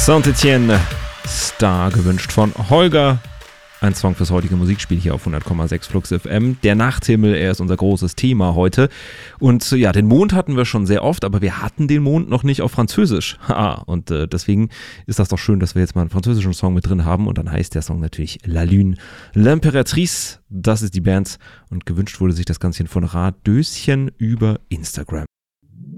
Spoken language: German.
Saint-Étienne, Star, gewünscht von Holger. Ein Song fürs heutige Musikspiel hier auf 100,6 Flux FM. Der Nachthimmel, er ist unser großes Thema heute. Und ja, den Mond hatten wir schon sehr oft, aber wir hatten den Mond noch nicht auf Französisch. Und deswegen ist das doch schön, dass wir jetzt mal einen französischen Song mit drin haben. Und dann heißt der Song natürlich La Lune, L'Impératrice. Das ist die Band. Und gewünscht wurde sich das Ganze von Radöschen über Instagram.